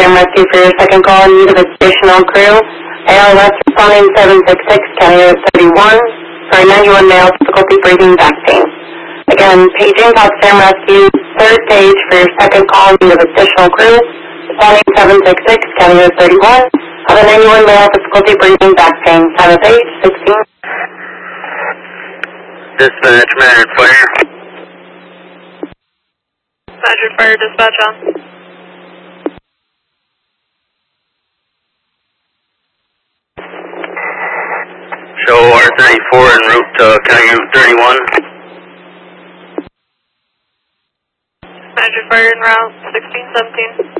Sam Rescue for your second call in need of additional crew. ALS responding 766, County Road 31. For a 91 male, difficulty breathing, back pain. Again, paging Sam Rescue, third page for your second call in need of additional crew. Responding 766, County Road 31. Have a 91 male, difficulty breathing, back pain. Time of page, 16. Dispatch, Maverick Fire. Maverick Fire, dispatch on. Show R34 en route to County Route 31. Maverick Fire en route, 1617.